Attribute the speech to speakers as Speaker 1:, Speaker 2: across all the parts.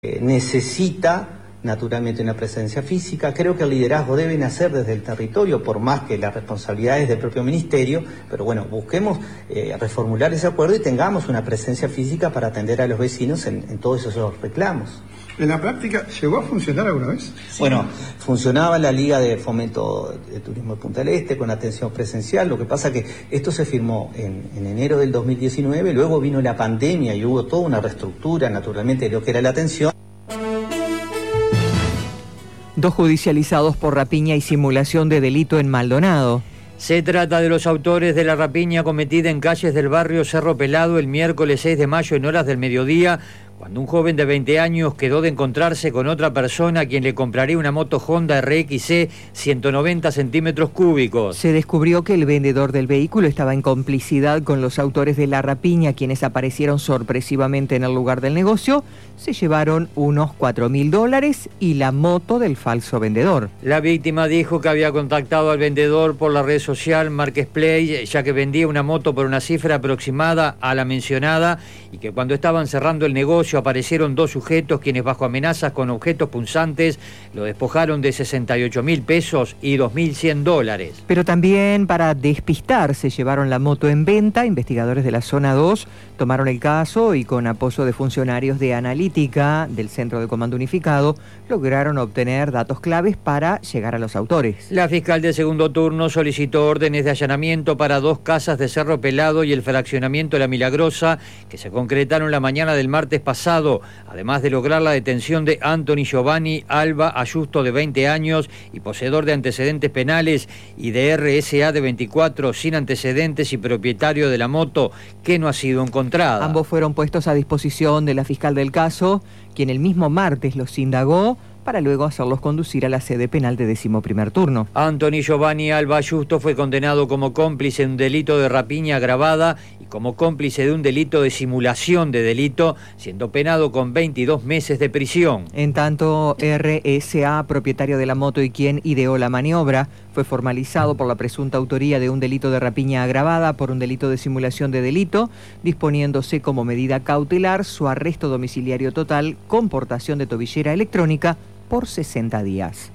Speaker 1: Necesita naturalmente una presencia física. Creo que el liderazgo debe nacer desde el territorio, por más que la responsabilidad es del propio ministerio, pero bueno, busquemos reformular ese acuerdo y tengamos una presencia física para atender a los vecinos en todos esos reclamos.
Speaker 2: ¿En la práctica llegó a funcionar alguna vez?
Speaker 1: Sí. Bueno, funcionaba la Liga de Fomento de Turismo de Punta del Este con atención presencial. Lo que pasa que esto se firmó en enero del 2019, luego vino la pandemia y hubo toda una reestructura naturalmente de lo que era la atención.
Speaker 3: 2 judicializados por rapiña y simulación de delito en Maldonado.
Speaker 4: Se trata de los autores de la rapiña cometida en calles del barrio Cerro Pelado el miércoles 6 de mayo en horas del mediodía, cuando un joven de 20 años quedó de encontrarse con otra persona a quien le compraría una moto Honda RXC 190 centímetros cúbicos.
Speaker 3: Se descubrió que el vendedor del vehículo estaba en complicidad con los autores de la rapiña, quienes aparecieron sorpresivamente en el lugar del negocio. Se llevaron unos $4.000 y la moto del falso vendedor.
Speaker 4: La víctima dijo que había contactado al vendedor por la red social Marketplace, ya que vendía una moto por una cifra aproximada a la mencionada, y que cuando estaban cerrando el negocio aparecieron 2 sujetos quienes, bajo amenazas con objetos punzantes, lo despojaron de 68.000 pesos y $2.100.
Speaker 3: Pero también, para despistar, se llevaron la moto en venta. Investigadores de la zona 2 tomaron el caso y, con apoyo de funcionarios de analítica del Centro de Comando Unificado, lograron obtener datos claves para llegar a los autores.
Speaker 4: La fiscal de segundo turno solicitó órdenes de allanamiento para 2 casas de Cerro Pelado y el fraccionamiento La Milagrosa, que se concretaron la mañana del martes pasado, además de lograr la detención de Anthony Giovanni Alba Ayusto, de 20 años y poseedor de antecedentes penales, y de RSA, de 24, sin antecedentes y propietario de la moto, que no ha sido encontrada.
Speaker 3: Ambos fueron puestos a disposición de la fiscal del caso, quien el mismo martes los indagó para luego hacerlos conducir a la sede penal de 11º turno.
Speaker 4: Anthony Giovanni Alba Ayusto fue condenado como cómplice en un delito de rapiña agravada y como cómplice de un delito de simulación de delito, siendo penado con 22 meses de prisión.
Speaker 3: En tanto, RSA, propietario de la moto y quien ideó la maniobra, fue formalizado por la presunta autoría de un delito de rapiña agravada por un delito de simulación de delito, disponiéndose como medida cautelar su arresto domiciliario total con portación de tobillera electrónica por 60 días.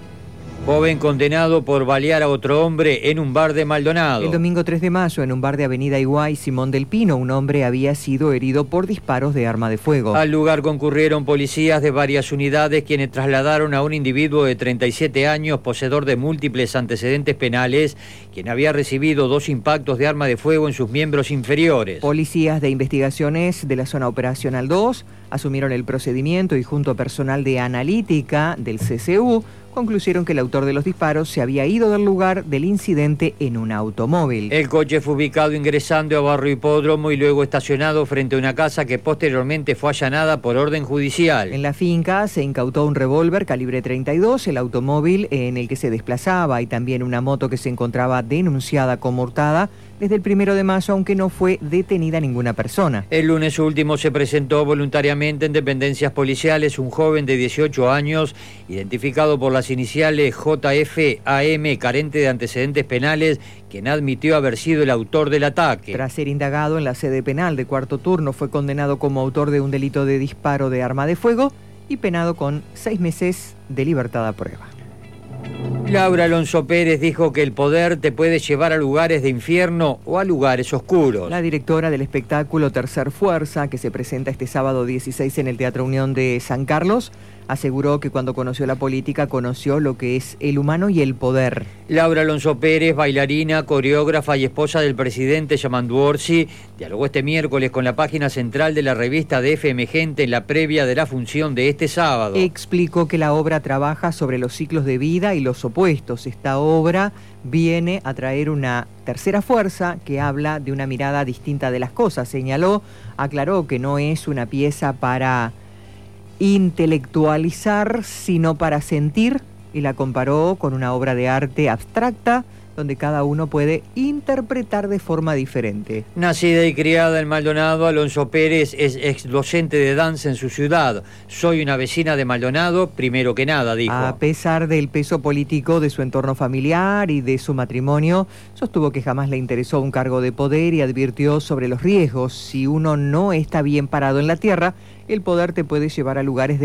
Speaker 4: Joven condenado por balear a otro hombre en un bar de Maldonado.
Speaker 3: El domingo 3 de mayo, en un bar de Avenida Iguay, Simón del Pino, un hombre había sido herido por disparos de arma de fuego.
Speaker 4: Al lugar concurrieron policías de varias unidades, quienes trasladaron a un individuo de 37 años, poseedor de múltiples antecedentes penales, quien había recibido 2 impactos de arma de fuego en sus miembros inferiores.
Speaker 3: Policías de investigaciones de la zona operacional 2 asumieron el procedimiento y, junto a personal de analítica del CCU, concluyeron que el autor de los disparos se había ido del lugar del incidente en un automóvil.
Speaker 4: El coche fue ubicado ingresando a Barrio Hipódromo y luego estacionado frente a una casa que posteriormente fue allanada por orden judicial.
Speaker 3: En la finca se incautó un revólver calibre 32, el automóvil en el que se desplazaba y también una moto que se encontraba denunciada como hurtada desde el 1 de mayo, aunque no fue detenida ninguna persona.
Speaker 4: El lunes último se presentó voluntariamente en dependencias policiales un joven de 18 años, identificado por las iniciales JFAM, carente de antecedentes penales, quien admitió haber sido el autor del ataque.
Speaker 3: Tras ser indagado en la sede penal de 4º turno, fue condenado como autor de un delito de disparo de arma de fuego y penado con 6 meses de libertad a prueba.
Speaker 4: Laura Alonso Pérez dijo que el poder te puede llevar a lugares de infierno o a lugares oscuros.
Speaker 3: La directora del espectáculo Tercer Fuerza, que se presenta este sábado 16 en el Teatro Unión de San Carlos, aseguró que cuando conoció la política conoció lo que es el humano y el poder.
Speaker 4: Laura Alonso Pérez, bailarina, coreógrafa y esposa del presidente Yamandu Orsi, dialogó este miércoles con la página central de la revista DF Emergente en la previa de la función de este sábado.
Speaker 3: Explicó que la obra trabaja sobre los ciclos de vida y los opuestos. Esta obra viene a traer una tercera fuerza que habla de una mirada distinta de las cosas. Señaló, aclaró que no es una pieza para intelectualizar, sino para sentir, y la comparó con una obra de arte abstracta donde cada uno puede interpretar de forma diferente.
Speaker 4: Nacida y criada en Maldonado, Alonso Pérez es ex docente de danza en su ciudad. Soy una vecina de Maldonado, primero que nada, dijo.
Speaker 3: A pesar del peso político de su entorno familiar y de su matrimonio, sostuvo que jamás le interesó un cargo de poder y advirtió sobre los riesgos. Si uno no está bien parado en la tierra, el poder te puede llevar a lugares